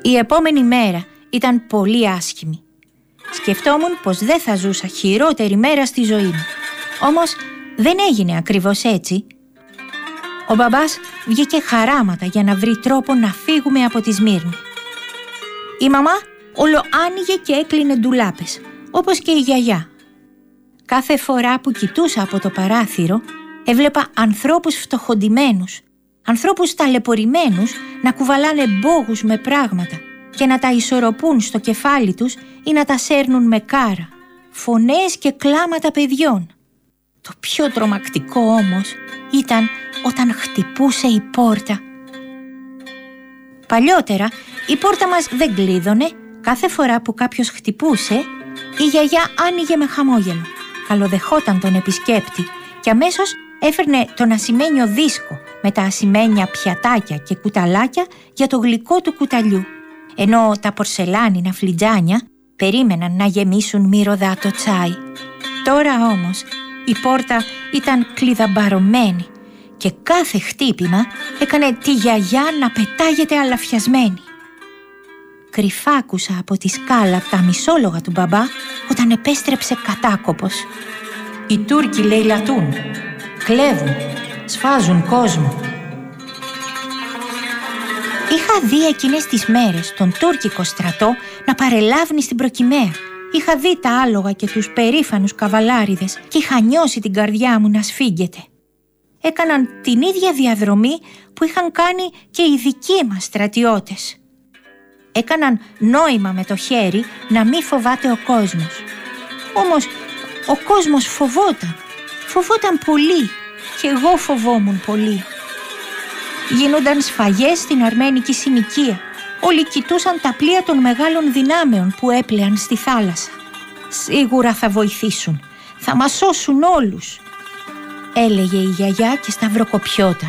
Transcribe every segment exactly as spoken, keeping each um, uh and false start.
Η επόμενη μέρα ήταν πολύ άσχημη. Σκεφτόμουν πως δεν θα ζούσα χειρότερη μέρα στη ζωή μου. Όμως δεν έγινε ακριβώς έτσι. Ο μπαμπάς βγήκε χαράματα για να βρει τρόπο να φύγουμε από τη Σμύρνη. Η μαμά όλο άνοιγε και έκλεινε ντουλάπες, όπως και η γιαγιά. Κάθε φορά που κοιτούσα από το παράθυρο, έβλεπα ανθρώπους φτωχοντυμένους, ανθρώπους ταλαιπωρημένους να κουβαλάνε μπόγους με πράγματα και να τα ισορροπούν στο κεφάλι τους ή να τα σέρνουν με κάρα, φωνές και κλάματα παιδιών. Το πιο τρομακτικό όμως ήταν όταν χτυπούσε η πόρτα. Παλιότερα η πόρτα μας δεν κλείδωνε. Κάθε φορά που κάποιος χτυπούσε, η γιαγιά άνοιγε με χαμόγελο, καλοδεχόταν τον επισκέπτη και αμέσως έφερνε τον ασημένιο δίσκο με τα ασημένια πιατάκια και κουταλάκια για το γλυκό του κουταλιού, ενώ τα πορσελάνινα φλιτζάνια περίμεναν να γεμίσουν μυρωδάτο τσάι. Τώρα όμως η πόρτα ήταν κλειδαμπαρωμένη και κάθε χτύπημα έκανε τη γιαγιά να πετάγεται αλαφιασμένη. Κρυφά άκουσα από τη σκάλα τα μισόλογα του μπαμπά όταν επέστρεψε κατάκοπος. Οι Τούρκοι λαιλατούν, κλέβουν, σφάζουν κόσμο. Είχα δει εκείνες τις μέρες τον τούρκικο στρατό να παρελάβνει στην Προκυμαία. Είχα δει τα άλογα και τους περήφανους καβαλάριδες και είχα νιώσει την καρδιά μου να σφίγγεται. Έκαναν την ίδια διαδρομή που είχαν κάνει και οι δικοί μας στρατιώτες. Έκαναν νόημα με το χέρι να μη φοβάται ο κόσμος. Όμως ο κόσμος φοβόταν. Φοβόταν πολύ και εγώ φοβόμουν πολύ. Γίνονταν σφαγές στην αρμένικη συνοικία. Όλοι κοιτούσαν τα πλοία των μεγάλων δυνάμεων που έπλεαν στη θάλασσα. Σίγουρα θα βοηθήσουν. Θα μας σώσουν όλους, έλεγε η γιαγιά και σταυροκοπιόταν.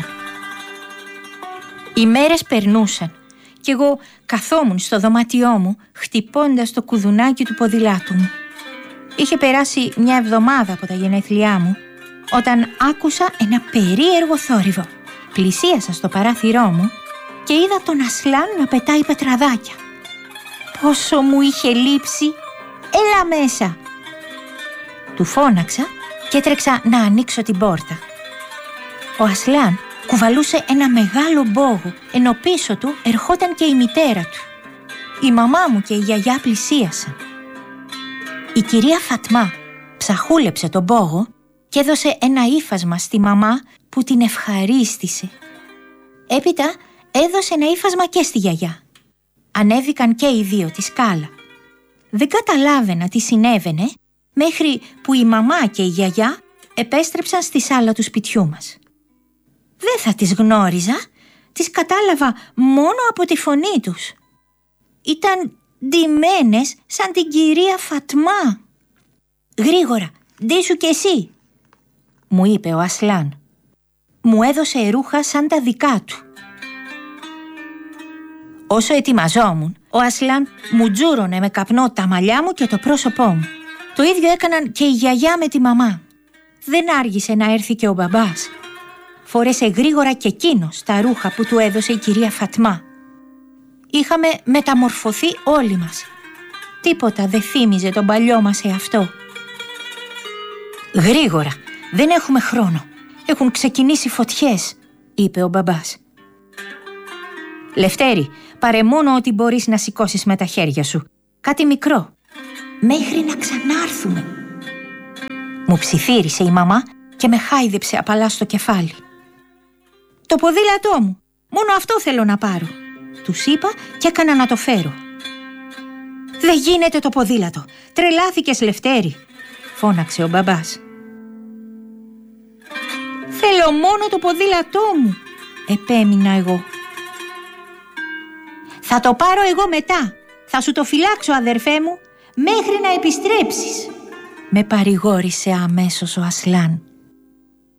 Οι μέρες περνούσαν κι εγώ καθόμουν στο δωμάτιό μου χτυπώντας το κουδουνάκι του ποδηλάτου μου. Είχε περάσει μια εβδομάδα από τα γενέθλιά μου όταν άκουσα ένα περίεργο θόρυβο. Πλησίασα στο παράθυρό μου και είδα τον Ασλάν να πετάει πετραδάκια. Πόσο μου είχε λείψει! Έλα μέσα! Του φώναξα και έτρεξα να ανοίξω την πόρτα. Ο Ασλάν κουβαλούσε ένα μεγάλο μπόγο, ενώ πίσω του ερχόταν και η μητέρα του. Η μαμά μου και η γιαγιά πλησίασαν. Η κυρία Φατμά ψαχούλεψε τον μπόγο και έδωσε ένα ύφασμα στη μαμά που την ευχαρίστησε. Έπειτα έδωσε ένα ύφασμα και στη γιαγιά. Ανέβηκαν και οι δύο τη σκάλα. Δεν καταλάβαινα τι συνέβαινε μέχρι που η μαμά και η γιαγιά επέστρεψαν στη σάλα του σπιτιού μας. Δεν θα τις γνώριζα, τις κατάλαβα μόνο από τη φωνή τους. Ήταν ντυμένες σαν την κυρία Φατμά. «Γρήγορα, ντύσου κι εσύ», μου είπε ο Ασλάν. Μου έδωσε ρούχα σαν τα δικά του. Όσο ετοιμαζόμουν, ο Ασλάν μου τζούρωνε με καπνό τα μαλλιά μου και το πρόσωπό μου. Το ίδιο έκαναν και η γιαγιά με τη μαμά. Δεν άργησε να έρθει και ο μπαμπάς. Φόρεσε γρήγορα και εκείνος τα ρούχα που του έδωσε η κυρία Φατμά. Είχαμε μεταμορφωθεί όλοι μας. Τίποτα δεν θύμιζε τον παλιό μας εαυτό. «Γρήγορα, δεν έχουμε χρόνο. Έχουν ξεκινήσει φωτιές», είπε ο μπαμπάς. «Λευτέρη, πάρε μόνο ό,τι μπορείς να σηκώσεις με τα χέρια σου. Κάτι μικρό. Μέχρι να ξανάρθουμε», μου ψιθύρισε η μαμά και με χάιδεψε απαλά στο κεφάλι. «Το ποδήλατό μου, μόνο αυτό θέλω να πάρω», τους είπα και έκανα να το φέρω. «Δεν γίνεται το ποδήλατο. Τρελάθηκες, Λευτέρη», φώναξε ο μπαμπάς. «Θέλω μόνο το ποδήλατό μου», επέμεινα εγώ. «Θα το πάρω εγώ μετά. Θα σου το φυλάξω, αδερφέ μου, μέχρι να επιστρέψεις», με παρηγόρησε αμέσως ο Ασλάν.